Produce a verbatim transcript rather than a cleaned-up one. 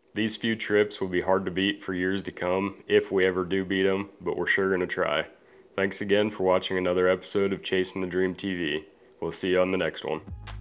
These few trips will be hard to beat for years to come if we ever do beat them, but we're sure going to try. Thanks again for watching another episode of Chasing the Dream T V. We'll see you on the next one.